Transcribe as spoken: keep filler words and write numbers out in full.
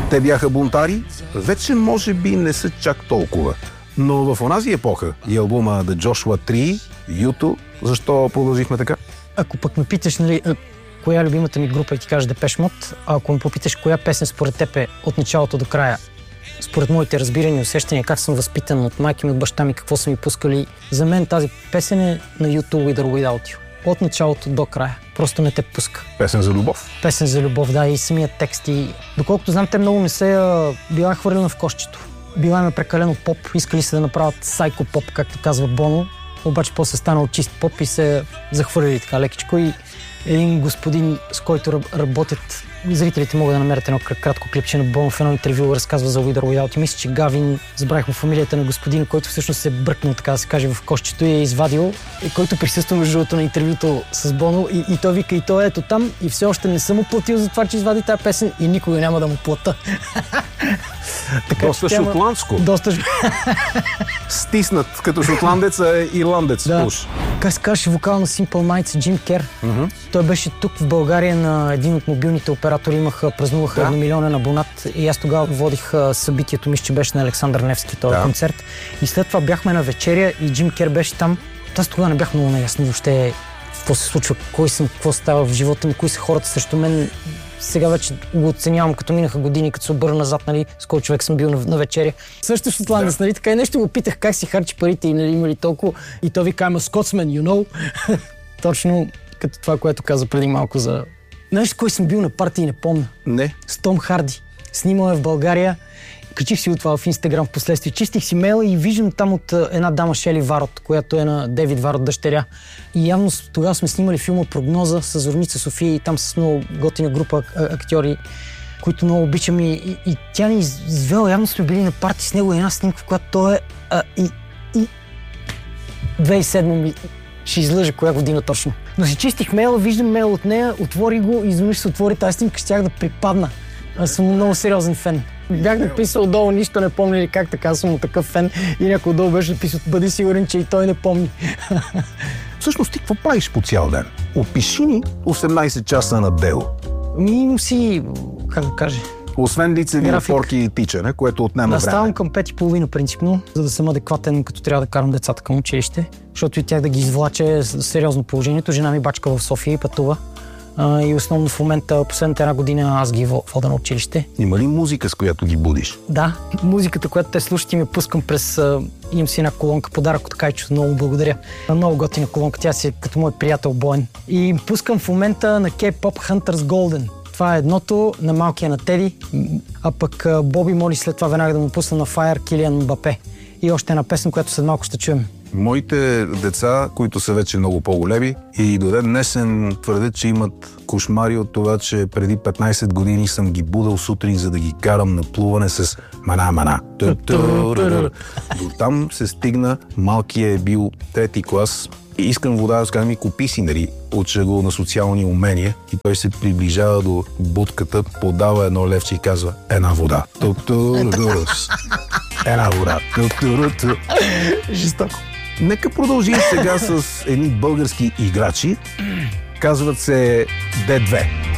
Те бяха бунтари, вече може би не са чак толкова. Но в онази епоха и албума The Joshua Tree, Юту, защо продължихме така? Ако пък ме питаш, нали, коя е любимата ми група и ти кажеш Депеш Мод, а ако ме попиташ коя песен според теб е от началото до края, според моите разбирания и усещания, как съм възпитан от майки ми, от баща ми, какво са ми пускали, за мен тази песен е на Юту With or Without You. От началото до края. Просто не те пуска. Песен за любов. Песен за любов, да, и самият текст. И доколкото знам, те много не се а, била хвърлена в кошчето. Била е прекалено поп, искали се да направят сайко поп, както казва Боно, обаче после станал чист поп и се захвърлили така лекичко. И един господин, с който работят, зрителите могат да намерят едно кратко клипче на Боно в едно интервю, разказва за With or Without You. Мисля, че Гавин, забравих му фамилията на господин, който всъщност се е бръкнал, така да се каже, в кошчето и е извадил, и който присъства между другото на интервюто с Боно, и, и той вика, и той ето там, и все още не съм му платил за това, че извади тази песен и никога няма да му плата. Така, доста тяма... шотландско. Доста... Стиснат като шотландец, а ирландец. Да. Как се казваше вокал на Simple Minds, Джим Кер. Mm-hmm. Той беше тук в България на един от мобилните оператори, имаха, празнуваха да. едномилионен абонат и аз тогава водих събитието, мисля, че беше на Александър Невски този да. концерт. И след това бяхме на вечеря и Джим Кер беше там. Аз тогава не бях много наясно въобще какво се случва, кой съм, какво става в живота ми, кои са хората срещу мен. Сега вече го оценявам, като минаха години, като се обърна назад, нали, с кой човек съм бил на, на вечеря. Също шотландец, да. нали, така и нещо го питах как си харчи парите и нали, има ли толкова. И той вика, I'm a Scotsman, you know. Точно като това, което каза преди малко за... Знаеш кой съм бил на партии, не помня. Не. С Том Харди. Снимал е в България. Качих си от това в Инстаграм в последствие. Чистих си мейла и виждам там от една дама Шели Варот, която е на Дейвид Варот дъщеря. И явно тогава сме снимали филма Прогноза с Зорница София и там с много готина група актьори, които много обичам. И, и, и тя ни извела, явно сме били на парти с него, една снимка, в която той е... А, и, и... две хиляди и седма ми... Ще излъжа коя година точно. Но си чистих мейла, виждам мейл от нея, отвори го и изведнъж се отвори тази снимка, щях да припадна. Аз съм много сериозен фен. Бях написал долу, нищо не помня или как така, съм му такъв фен и някой долу беше написал, бъди сигурен, че и той не помни. Всъщност ти какво правиш по цял ден? Опиши ни осемнайсет часа на дело. Ми си, как да кажа... Освен лицеви опорки и тичане, което отнема време. Да, ставам към пет и половина принципно, за да съм адекватен, като трябва да карам децата към училище, защото и тях да ги извлача е сериозно положението. Жена ми бачка в София и пътува. Uh, и основно в момента, последната една година, аз ги вода на училище. Има ли музика, с която ги будиш? Да, музиката, която те слушат и ми пускам през... Uh, имам си една колонка, подарък от Кайчо, много благодаря. Много готина колонка, тя си е като мой приятел Боен. И пускам в момента на K-Pop Hunters Golden. Това е едното, на малкия на Теди, а пък Боби моли след това веднага да му пусна на Fire Килиан Мбапе. И още една песен, която след малко ще чуем. Моите деца, които са вече много по-големи и до ден днесен твърдят, че имат кошмари от това, че преди петнайсет години съм ги будал сутрин, за да ги карам на плуване с мана-мана. До там се стигна, малкият е бил трети клас и искам вода, да ми купи си, нали, уча го на социални умения и той се приближава до будката, подава едно левче и казва една вода. Една вода. Жестоко. Нека продължим сега с едни български играчи. Казват се Д две.